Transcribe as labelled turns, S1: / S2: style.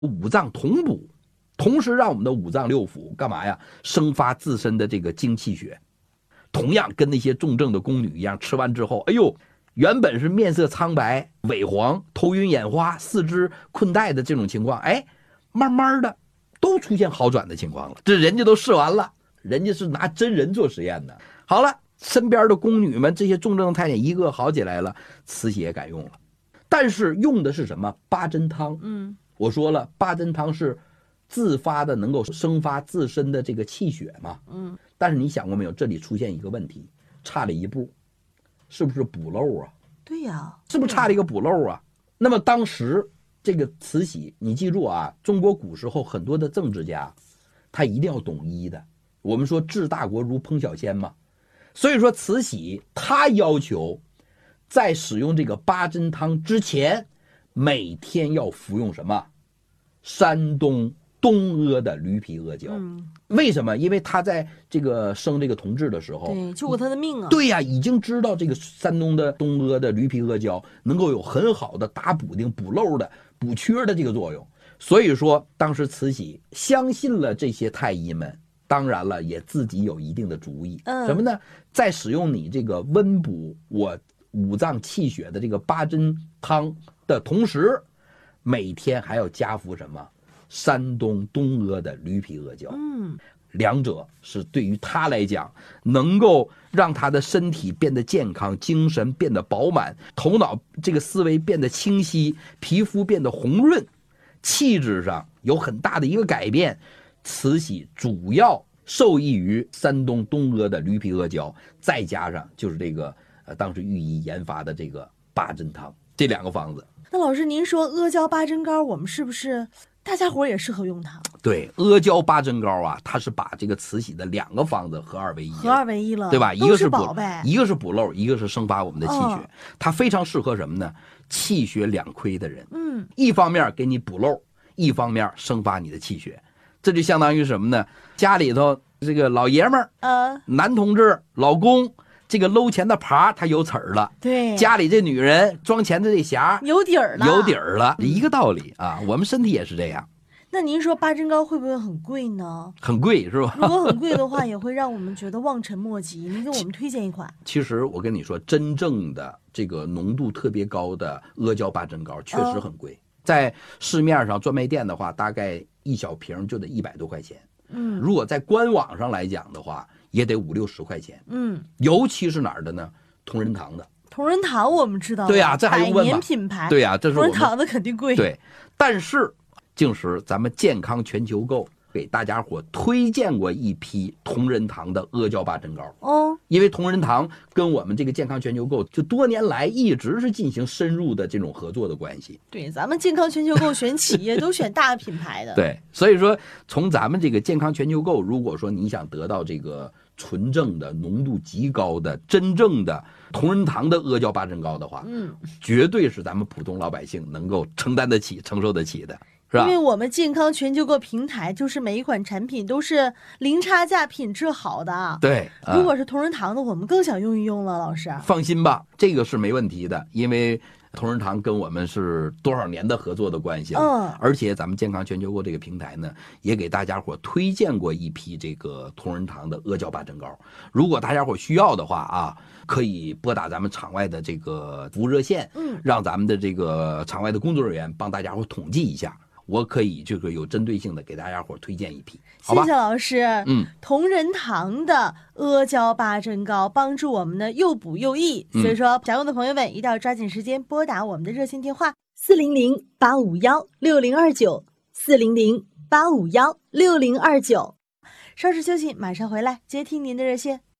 S1: 五脏同补，同时让我们的五脏六腑干嘛呀？生发自身的这个精气血。同样跟那些重症的宫女一样，吃完之后，哎呦，原本是面色苍白、萎黄、头晕眼花、四肢困怠的这种情况，哎，慢慢的都出现好转的情况了。这人家都试完了，人家是拿真人做实验的。好了，身边的宫女们这些重症太监一个好起来了，慈禧也敢用了。但是用的是什么？八珍汤。我说了，八珍汤是自发的，能够生发自身的这个气血嘛。但是你想过没有，这里出现一个问题，差了一步，是不是补漏啊？
S2: 对呀，
S1: 是不是差了一个补漏啊？那么当时这个慈禧，你记住啊，中国古时候很多的政治家，他一定要懂医的。我们说治大国如烹小鲜嘛，所以说慈禧她要求在使用这个八珍汤之前，每天要服用什么？山东东阿的驴皮阿胶。为什么？因为他在这个生这个同治的时候，
S2: 对，救过他的命啊。
S1: 对呀，已经知道这个山东的东阿的驴皮阿胶能够有很好的打补丁、补漏的、补缺的这个作用。所以说，当时慈禧相信了这些太医们，当然了，也自己有一定的主意。什么呢？在使用你这个温补我五脏气血的这个八珍汤的同时，每天还要加服什么？山东东阿的驴皮阿胶。两者是对于他来讲，能够让他的身体变得健康，精神变得饱满，头脑这个思维变得清晰，皮肤变得红润，气质上有很大的一个改变。慈禧主要受益于山东东阿的驴皮阿胶，再加上就是这个当时御医研发的这个八珍汤，这两个方子。
S2: 那老师，您说阿胶八珍膏，我们是不是大家伙也适合用它？
S1: 对，阿胶八珍膏啊，它是把这个慈禧的两个方子合二为一了，对吧？一个是
S2: 宝贝，
S1: 一个是补漏，一个是生发我们的气血。它非常适合什么呢？气血两亏的人。一方面给你补漏，一方面生发你的气血。这就相当于什么呢？家里头这个老爷们儿，男同志、老公。这个搂钱的耙他有齿儿了，
S2: 对，
S1: 家里这女人装钱的这匣
S2: 有底儿
S1: 了，一个道理啊。我们身体也是这样。
S2: 那您说八珍膏会不会很贵呢？
S1: 很贵是吧？
S2: 如果很贵的话，也会让我们觉得望尘莫及。您给我们推荐一款。
S1: 其实我跟你说，真正的这个浓度特别高的阿胶八珍膏确实很贵，在市面上专卖店的话，大概一小瓶就得100多块钱。如果在官网上来讲的话，也得50、60块钱。尤其是哪儿的呢？同仁堂的。
S2: 同仁堂我们知道，
S1: 对呀，这还用问吗？
S2: 百年品牌。
S1: 对呀，这是
S2: 同仁堂的肯定贵。
S1: 对，但是竟是咱们健康全球购给大家伙推荐过一批同仁堂的阿胶八珍膏。因为同仁堂跟我们这个健康全球购就多年来一直是进行深入的这种合作的关系。
S2: 对，咱们健康全球购选企业都选大品牌的。
S1: 对，所以说从咱们这个健康全球购，如果说你想得到这个纯正的浓度极高的真正的同仁堂的阿胶八珍膏的话，绝对是咱们普通老百姓能够承担得起、承受得起的。
S2: 因为我们健康全球购平台就是每一款产品都是零差价、品质好的。
S1: 对，
S2: 如果是同仁堂的，我们更想用一用了。老师
S1: 放心吧，这个是没问题的，因为同仁堂跟我们是多少年的合作的关系了。而且咱们健康全球购这个平台呢，也给大家伙推荐过一批这个同仁堂的阿胶八珍膏。如果大家伙需要的话啊，可以拨打咱们场外的这个服务热线，让咱们的这个场外的工作人员帮大家伙统计一下。我可以这个有针对性的给大家伙推荐一批，好吧？
S2: 谢谢老师。同仁堂的阿胶八珍膏帮助我们呢又补又益，所以说想用的朋友们一定要抓紧时间拨打我们的热线电话400-851-6029，400-851-6029。稍事休息，马上回来接听您的热线。